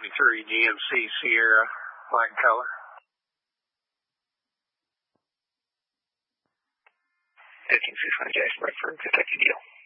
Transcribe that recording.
23 GMC Sierra, black color. 1561 Jackson, Redford, Kentucky deal.